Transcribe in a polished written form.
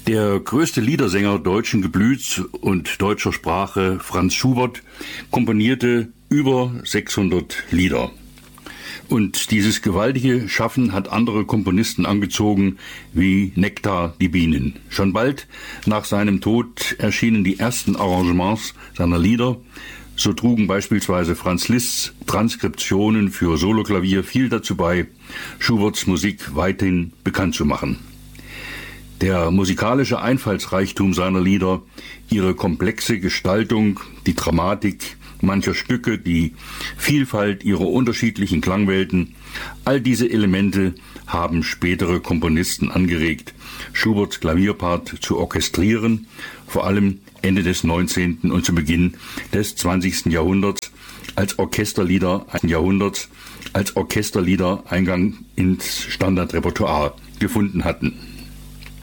Der größte Liedersänger deutschen Geblüts und deutscher Sprache, Franz Schubert, komponierte über 600 Lieder. Und dieses gewaltige Schaffen hat andere Komponisten angezogen, wie Nektar die Bienen. Schon bald nach seinem Tod erschienen die ersten Arrangements seiner Lieder. So trugen beispielsweise Franz Liszts Transkriptionen für Soloklavier viel dazu bei, Schuberts Musik weithin bekannt zu machen. Der musikalische Einfallsreichtum seiner Lieder, ihre komplexe Gestaltung, die Dramatik mancher Stücke, die Vielfalt ihrer unterschiedlichen Klangwelten, all diese Elemente haben spätere Komponisten angeregt, Schuberts Klavierpart zu orchestrieren, vor allem Ende des 19. und zu Beginn des 20. Jahrhunderts, als Orchesterlieder Eingang ins Standardrepertoire gefunden hatten.